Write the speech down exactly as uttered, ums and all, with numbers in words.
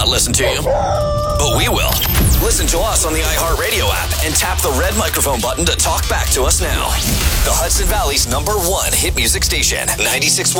not listen to you, but we will. Listen to us on the iHeartRadio app and tap the red microphone button to talk back to us now. The Hudson Valley's number one hit music station, ninety-six point one